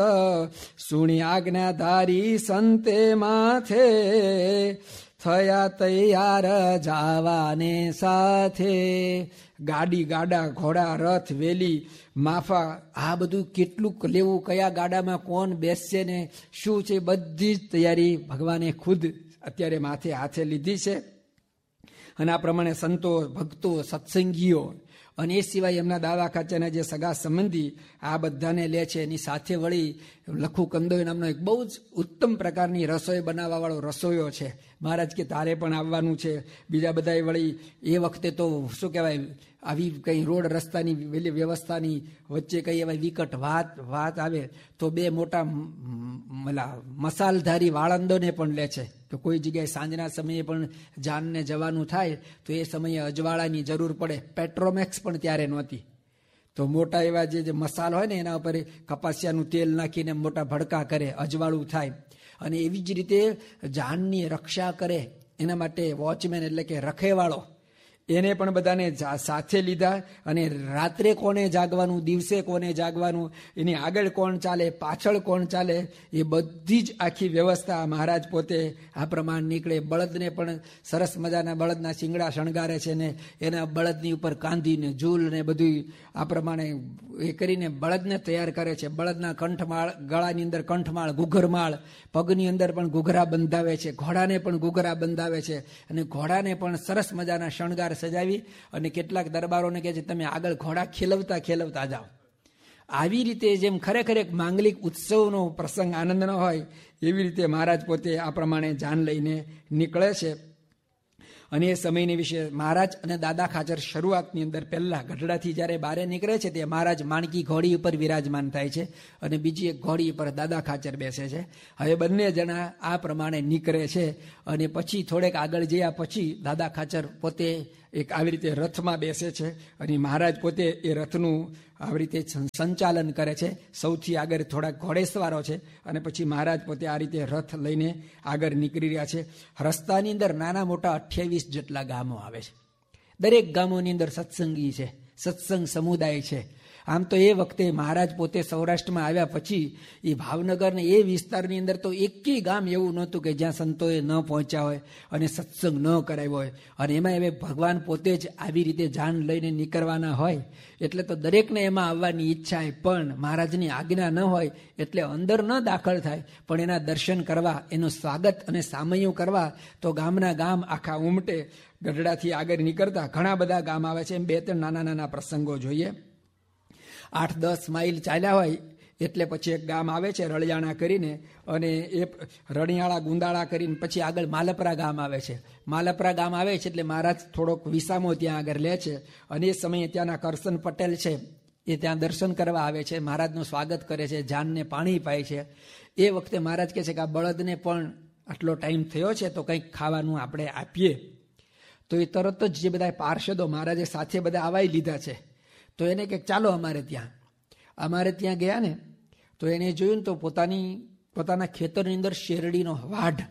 સુણી આજ્ઞાધારી સંતે માથે, થયા તૈયાર જાવાને સાથે. ગાડી, ગાડા, ઘોડા, રથ, વેલી, માફા, આ બધું કેટલું લેવું, કયા ગાડામાં કોણ બેસશે ને શું છે, બધી જ તૈયારી ભગવાને ખુદ અત્યારે માથે હાથે લીધી છે. અને આ પ્રમાણે સંતો, ભક્તો, સત્સંગીઓ અને એ સિવાય એમના દાદા ખાચરના જે સગા સંબંધી આ બધાને લે છે. એની સાથે વળી લખુ કંદોઈ નામનો એક બહુ જ ઉત્તમ પ્રકારની રસોઈ બનાવવા વાળો રસોઈયો છે. મહારાજ કે તારે પણ આવવાનું છે. બીજા બધા વળી એ વખતે તો શું કહેવાય, આવી કંઈ રોડ રસ્તાની વ્યવસ્થાની વચ્ચે કંઈ એવા વિકટ વાત આવે તો બે મોટા મસાલધારી વાળંદોને પણ લે છે. તો કોઈ જગ્યાએ સાંજના સમયે પણ જાનને જવાનું થાય તો એ સમયે અજવાળાની જરૂર પડે. પેટ્રોમેક્સ પણ ત્યારે નહોતી. તો મોટા એવા જે મસાલ હોય ને એના ઉપર કપાસિયાનું તેલ નાખીને મોટા ભડકા કરે, અજવાળું થાય. અને એવી જ રીતે જાનની રક્ષા કરે એના માટે વોચમેન એટલે કે રખેવાળો એને પણ બધાને સાથે લીધા. અને રાત્રે કોને જાગવાનું, દિવસે કોને જાગવાનું, એની આગળ કોણ ચાલે, પાછળ કોણ ચાલે, એ બધી જ આખી વ્યવસ્થા મહારાજ પોતે આ પ્રમાણે નીકળે. બળદને પણ સરસ મજાના બળદના શિંગડા શણગારે છે ને એના બળદની ઉપર કાંધીને ઝૂલ ને બધું આ પ્રમાણે એ કરીને બળદને તૈયાર કરે છે. બળદના કંઠમાળ, ગળાની અંદર કંઠમાળ, ઘૂઘરમાળ, પગની અંદર પણ ઘૂઘરા બંધાવે છે, ઘોડાને પણ ઘૂઘરા બંધાવે છે. અને ઘોડાને પણ સરસ મજાના શણગાર સજાવી અને કેટલાક દરબારોને કહે છે તમે આગળ ઘોડા ખેલવતા જાઓ. આવી રીતે જેમ ખરેખર એક માંગલિક ઉત્સવનો પ્રસંગ આનંદનો હોય એવી રીતે મહારાજ પોતે આ પ્રમાણે જાન લઈને નીકળે છે. અને એ સમયની વિશે મહારાજ અને દાદા ખાચર શરૂઆતની અંદર પહેલા ગઢડાથી જ્યારે બહાર નીકળે છે તે મહારાજ માણકી ઘોડી ઉપર વિરાજમાન થાય છે અને બીજી એક ઘોડી ઉપર દાદા ખાચર બેસે છે. હવે બંને જણા આ પ્રમાણે નીકળે છે. અને પછી થોડેક આગળ જયા પછી દાદા ખાચર પોતે એક આવી રીતે રથમાં બેસે છે અને મહારાજ પોતે એ રથનું આવી રીતે સંચાલન કરે છે. સૌથી આગળ થોડાક ઘોડેસવારો છે અને પછી મહારાજ પોતે આ રીતે રથ લઈને આગળ નીકળી રહ્યા છે. રસ્તાની અંદર નાના મોટા 28 જેટલા ગામો આવે છે. દરેક ગામોની અંદર સત્સંગી છે, સત્સંગ સમુદાય છે. આમ તો એ વખતે મહારાજ પોતે સૌરાષ્ટ્રમાં આવ્યા પછી એ ભાવનગર ને એ વિસ્તારની અંદર તો એકેય ગામ એવું નહોતું કે જ્યાં સંતોએ ન પહોંચ્યા હોય અને સત્સંગ ન કરાવ્યો હોય. અને એમાં હવે ભગવાન પોતે જ આવી રીતે જાન લઈને નીકળવાના હોય એટલે તો દરેકને એમાં આવવાની ઈચ્છા હોય, પણ મહારાજની આજ્ઞા ન હોય એટલે અંદર ન દાખલ થાય. પણ એના દર્શન કરવા, એનું સ્વાગત અને સામૈયું કરવા તો ગામના ગામ આખા ઉમટે. ગઢડાથી આગળ નીકળતા ઘણા બધા ગામ આવે છે. એમ 2-3 નાના નાના પ્રસંગો જોઈએ. 8-10 માઇલ ચાલ્યા હોય એટલે પછી એક ગામ આવે છે રળિયાણા કરીને, અને એ રણિયાળા ગુંદાળા કરીને પછી આગળ માલપરા ગામ આવે છે. માલપરા ગામ આવે છે એટલે મહારાજ થોડોક વિસામો ત્યાં આગળ લે છે. અને એ સમયે ત્યાંના કરશન પટેલ છે એ ત્યાં દર્શન કરવા આવે છે, મહારાજનું સ્વાગત કરે છે, જાનને પાણી પાય છે. એ વખતે મહારાજ કહે છે કે આ બળદને પણ આટલો ટાઈમ થયો છે તો કંઈક ખાવાનું આપણે આપીએ. તો એ તરત જ જે બધા પાર્ષદો મહારાજે સાથે બધા આવાઈ લીધા છે તો એને કે ચાલો અમારે ત્યાં ગયા ને તો એને જોયું ને તો પોતાના ખેતરની અંદર શેરડીનો વાઢ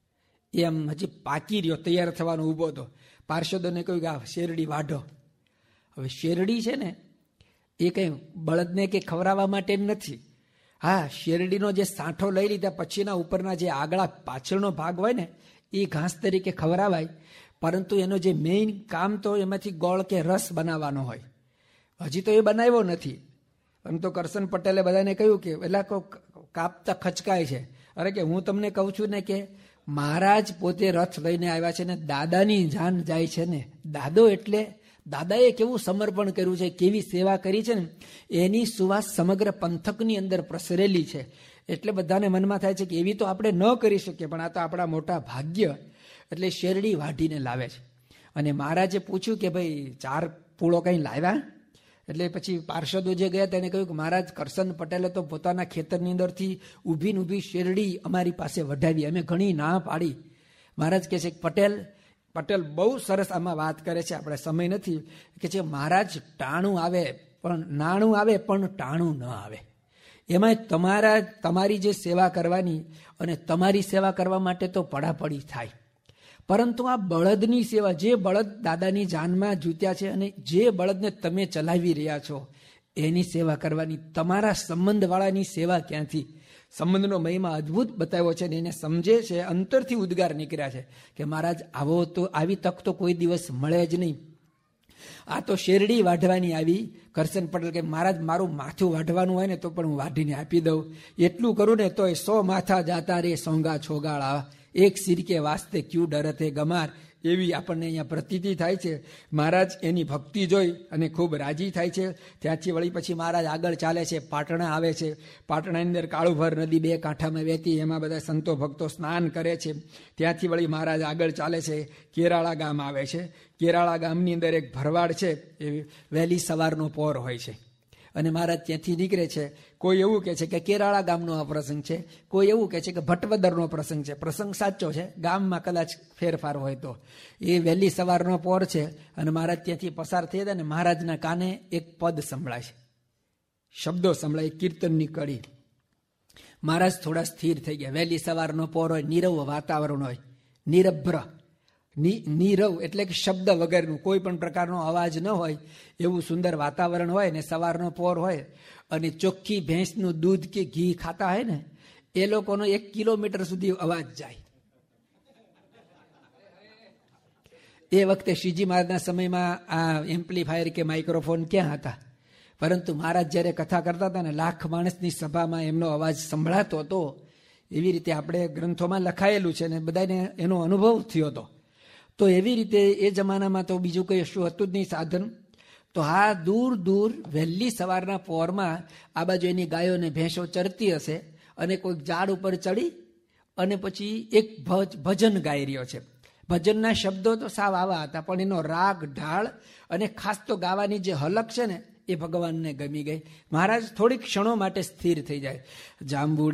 એમ હજી પાકી રહ્યો, તૈયાર થવાનો ઊભો હતો. પાર્ષદોને કહ્યું કે આ શેરડી વાઢો. હવે શેરડી છે ને એ કંઈ બળદને કે ખવડાવવા માટે નથી. હા, શેરડીનો જે સાંઠો લઈ લીધા પછીના ઉપરના જે આગળ પાછળનો ભાગ હોય ને એ ઘાસ તરીકે ખવડાવાય, પરંતુ એનો જે મેઇન કામ તો એમાંથી ગોળ કે રસ બનાવવાનો હોય. હજી તો એ બનાવ્યો નથી. પરંતુ કરશન પટેલે બધાને કહ્યું કે એટલે કાપતા ખચકાય છે. અરે કે હું તમને કહું છું ને કે મહારાજ પોતે રથ લઈને આવ્યા છે ને દાદાની જાન જાય છે ને. દાદો એટલે દાદાએ કેવું સમર્પણ કર્યું છે, કેવી સેવા કરી છે ને એની સુવાસ સમગ્ર પંથકની અંદર પ્રસરેલી છે. એટલે બધાને મનમાં થાય છે કે એવી તો આપણે ન કરી શકીએ, પણ આ તો આપણા મોટા ભાગ્ય. એટલે શેરડી વાઢીને લાવે છે. અને મહારાજે પૂછ્યું કે ભાઈ 4 પૂળો કંઈ લાવ્યા? એટલે પછી પાર્ષદો જે ગયા તેને કહ્યું કે મહારાજ કરશન પટેલે તો પોતાના ખેતરની અંદરથી ઊભી શેરડી અમારી પાસે વઢાવી, અમે ઘણી ના પાડી. મહારાજ કહે છે પટેલ બહુ સરસ આમાં વાત કરે છે, આપણે સમય નથી, કે છે મહારાજ ટાણું આવે પણ નાણું આવે પણ ટાણું ન આવે. એમાં તમારી જે સેવા કરવાની અને તમારી સેવા કરવા માટે તો પડાપડી થાય, પરંતુ આ બળદની સેવા, જે બળદ દાદાની જાનમાં જૂત્યા છે અને જે બળદને તમે ચલાવી રહ્યા છો એની સેવા કરવાની, તમારા સંબંધવાળાની સેવા ક્યાંથી? સંબંધનો મહિમા અદ્ભુત બતાવ્યો છે ને એને સમજે છે, અંતરથી ઉદ્ગાર નીકળ્યા છે કે મહારાજ આવી તક તો કોઈ દિવસ મળે જ નહીં. આ તો શેરડી વાઢવાની આવી. કરશન પટેલ કે મહારાજ મારું માથું વાઢવાનું હોય ને તો પણ હું વાઢીને આપી દઉં, એટલું કરું ને તોય 100 માથા જાતા રે સોંગા છોગાળા, એક સિરકે વાસ્તે ક્યુ ડરતે ગમાર. એવી આપણને અહીંયા પ્રતીતિ થાય છે. મહારાજ એની ભક્તિ જોઈ અને ખૂબ રાજી થાય છે. ત્યાંથી વળી પછી મહારાજ આગળ ચાલે છે, પાટણા આવે છે. પાટણાની અંદર કાળુભર નદી 2 કાંઠામાં વહેતી, એમાં બધા સંતો ભક્તો સ્નાન કરે છે. ત્યાંથી વળી મહારાજ આગળ ચાલે છે, કેરાળા ગામ આવે છે. કેરાળા ગામની અંદર એક ભરવાડ છે, એ વહેલી સવારનો પોર હોય છે અને મહારાજ ત્યાંથી નીકળે છે. કોઈ એવું કહે છે કે કેરાળા ગામનો આ પ્રસંગ છે, કોઈ એવું કહે છે કે ભટવદરનો પ્રસંગ છે. પ્રસંગ સાચો છે, ગામમાં કદાચ ફેરફાર હોય તો. એ વહેલી સવારનો પોર છે અને મહારાજ ત્યાંથી પસાર થઈ જાય ને મહારાજના કાને એક પદ સંભળાય છે, શબ્દો સંભળાય, કીર્તનની કડી. મહારાજ થોડા સ્થિર થઈ ગયા. વહેલી સવારનો પોર હોય, નીરવ વાતાવરણ હોય, નિરભ્ર, નીરવ એટલે કે શબ્દ વગરનું, કોઈ પણ પ્રકારનો અવાજ ન હોય એવું સુંદર વાતાવરણ હોય ને સવારનો પોર હોય અને ચોખ્ખી ભેંસનું દૂધ કે ઘી ખાતા હોય ને એ લોકોનો 1 કિલોમીટર સુધી અવાજ જાય. એ વખતે શ્રીજી મહારાજના સમયમાં આ એમ્પ્લીફાયર કે માઇક્રોફોન ક્યાં હતા, પરંતુ મહારાજ જ્યારે કથા કરતા હતા ને 1,00,000 માણસની સભામાં એમનો અવાજ સંભળાતો હતો. એવી રીતે આપણે ગ્રંથોમાં લખાયેલું છે ને બધાને એનો અનુભવ થયો હતો. તો એવી રીતે એ જમાનામાં તો બીજું કંઈ શું હતું જ નહીં સાધન. તો હા, દૂર દૂર વહેલી સવારના પોરમાં આ બાજુ એની ગાયો ને ભેંસો ચરતી હશે અને કોઈક ઝાડ ઉપર ચડી અને પછી એક ભજન ગાઈ રહ્યો છે. ભજનના શબ્દો તો સાવ આવા હતા, પણ એનો રાગ ઢાળ અને ખાસ તો ગાવાની જે હલક છે ને એ ભગવાનને ગમી ગઈ. મહારાજ થોડીક ક્ષણો માટે સ્થિર થઈ જાય. જાંબુડે